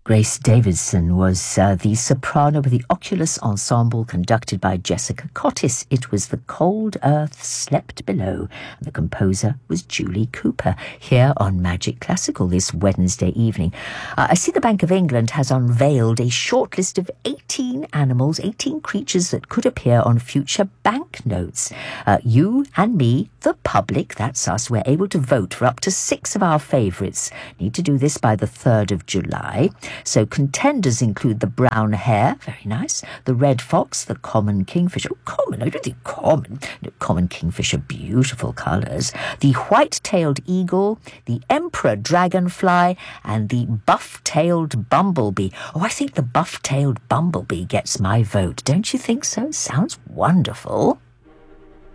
Grace Davidson was the soprano with the Oculus Ensemble, conducted by Jessica Cottis. It was The Cold Earth Slept Below, and the composer was Julie Cooper, here on Magic Classical this Wednesday evening. I see the Bank of England has unveiled a short list of 18 animals, 18 creatures that could appear on future banknotes. You and me, the public, that's us, we're able to vote for up to 6 of our favourites. Need to do this by the 3rd of July. So contenders include the brown hare, very nice, the red fox, the common kingfisher, common, I don't think common, no, common kingfisher, beautiful colours, the white-tailed eagle, the emperor dragonfly, and the buff-tailed bumblebee. Oh, I think the buff-tailed bumblebee gets my vote. Don't you think so? Sounds wonderful.